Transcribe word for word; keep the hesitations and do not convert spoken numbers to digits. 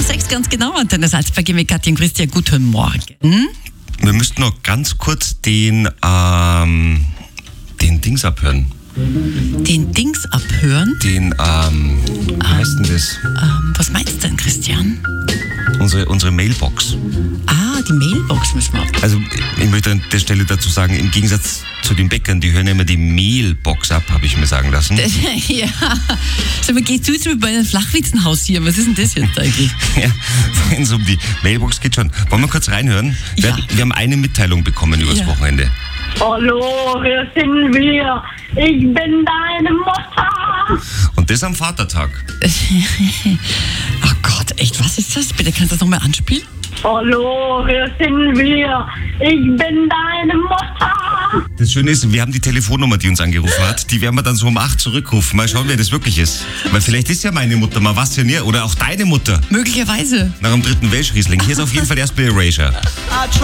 sechs ganz genau, Antenne Salzburg mit Katja und Christian. Guten Morgen. Wir müssten noch ganz kurz den, ähm, den Dings abhören. Den Dings abhören? Den, ähm, wie heißt denn das? Ähm, was meinst du denn, Christian? Unsere, unsere Mailbox. Ah, die Mailbox müssen wir ab. Also, ich möchte an der Stelle dazu sagen, im Gegensatz zu den Bäckern, die hören ja immer die Mailbox ab, habe ich mir sagen lassen. Ja. Sag mal, gehst du jetzt mit meinem Flachwitzenhaus hier? Was ist denn das jetzt eigentlich? Ja, wenn es um die Mailbox geht schon. Wollen wir kurz reinhören? Ja. Wir, wir haben eine Mitteilung bekommen übers Ja. Wochenende. Hallo, hier sind wir. Ich bin deine Mutter. Und das am Vatertag. Ach Gott, echt, was ist das? Bitte, kannst du das nochmal anspielen? Hallo, hier sind wir. Ich bin deine Mutter. Das Schöne ist, wir haben die Telefonnummer, die uns angerufen hat. Die werden wir dann so um acht zurückrufen. Mal schauen, wer das wirklich ist. Weil vielleicht ist ja meine Mutter, mal was ja nicht. Oder auch deine Mutter. Möglicherweise. Nach dem dritten Welschriesling. Hier ist auf jeden Fall erstmal Erasure.